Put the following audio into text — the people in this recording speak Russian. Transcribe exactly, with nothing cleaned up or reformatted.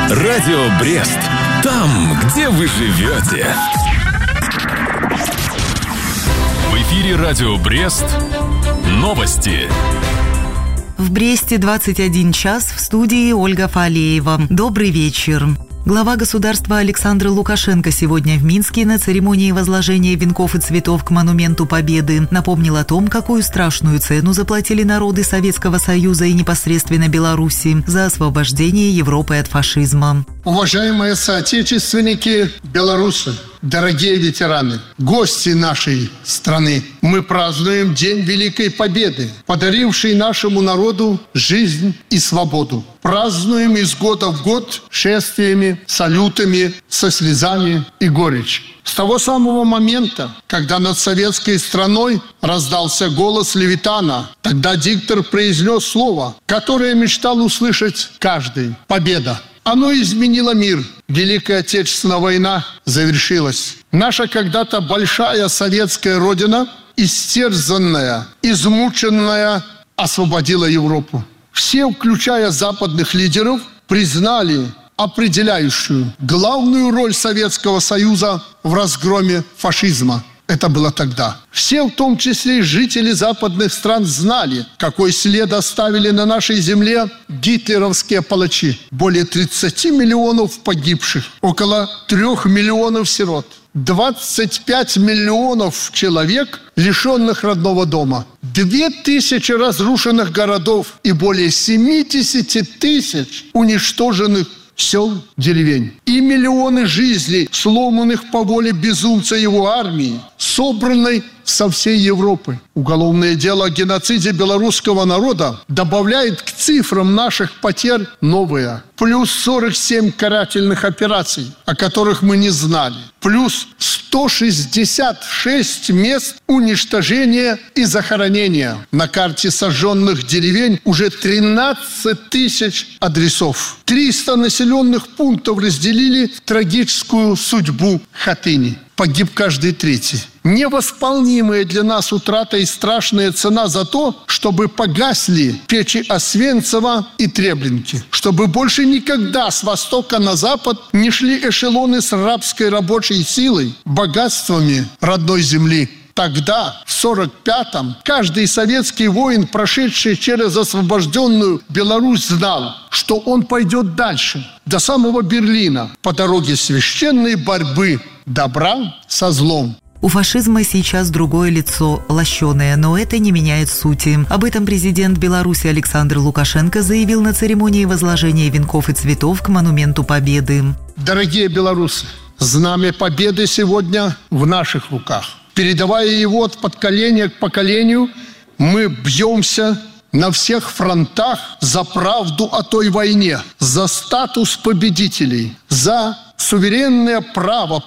Радио Брест. Там, где вы живете. В эфире Радио Брест. Новости. В Бресте двадцать один час, в студии Ольга Фалеева. Добрый вечер. Глава государства Александр Лукашенко сегодня в Минске на церемонии возложения венков и цветов к Монументу Победы напомнил о том, какую страшную цену заплатили народы Советского Союза и непосредственно Беларуси за освобождение Европы от фашизма. Уважаемые соотечественники, белорусы, дорогие ветераны, гости нашей страны, мы празднуем День Великой Победы, подаривший нашему народу жизнь и свободу. Празднуем из года в год шествиями, салютами, со слезами и горечью. С того самого момента, когда над советской страной раздался голос Левитана, тогда диктор произнес слово, которое мечтал услышать каждый – победа. Оно изменило мир. Великая Отечественная война завершилась. Наша когда-то большая советская родина, истерзанная, измученная, освободила Европу. Все, включая западных лидеров, признали определяющую, главную роль Советского Союза в разгроме фашизма. Это было тогда. Все, в том числе и жители западных стран, знали, какой след оставили на нашей земле гитлеровские палачи. Более тридцати миллионов погибших, около трех миллионов сирот, двадцать пять миллионов человек, лишенных родного дома, две тысячи разрушенных городов и более семьдесят тысяч уничтоженных сел, деревень. И миллионы жизней, сломанных по воле безумца его армии, собранной со всей Европы. Уголовное дело о геноциде белорусского народа добавляет к цифрам наших потерь новое. Плюс сорок семь карательных операций, о которых мы не знали. Плюс сто шестьдесят шесть мест уничтожения и захоронения. На карте сожженных деревень уже тринадцать тысяч адресов. триста населенных пунктов разделили трагическую судьбу Хатыни. Погиб каждый третий. Невосполнимая для нас утрата и страшная цена за то, чтобы погасли печи Освенцима и Треблинки, чтобы больше никогда с востока на запад не шли эшелоны с рабской рабочей силой, богатствами родной земли. Тогда, в сорок пятом, каждый советский воин, прошедший через освобожденную Беларусь, знал, что он пойдет дальше, до самого Берлина, по дороге священной борьбы добра со злом. У фашизма сейчас другое лицо, лощеное, но это не меняет сути. Об этом президент Беларуси Александр Лукашенко заявил на церемонии возложения венков и цветов к Монументу Победы. Дорогие белорусы, знамя победы сегодня в наших руках. Передавая его от поколения к поколению, мы бьемся на всех фронтах за правду о той войне, за статус победителей, за суверенное право